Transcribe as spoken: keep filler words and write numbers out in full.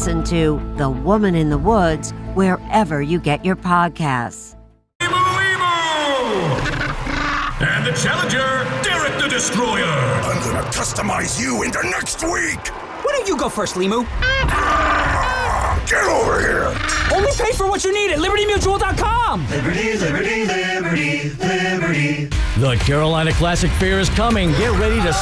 listen to The Woman in the Woods wherever you get your podcasts. And the challenger, Derek the Destroyer. I'm gonna customize you into next week. Why don't you go first, Limu? Get over here. Only pay for what you need at Liberty Mutual dot com. Liberty, liberty, liberty, liberty. The Carolina Classic Fair is coming. Get ready to